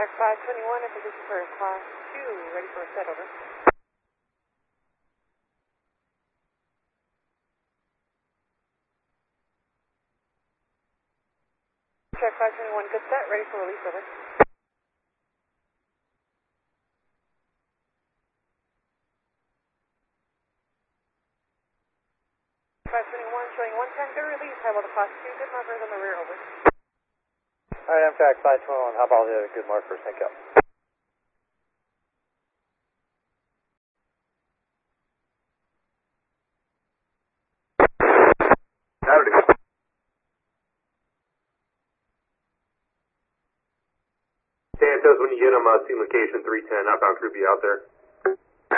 Track 521 in position for class 2, ready for a set, over. Track 521, good set, ready for release, over. 521 showing 110, good release, high level class 2, good markers on the rear, over. Alright, Amtrak 521, how about the good marker, sync up? Saturday. Santos, when you get them, see location 310, outbound crew be out there.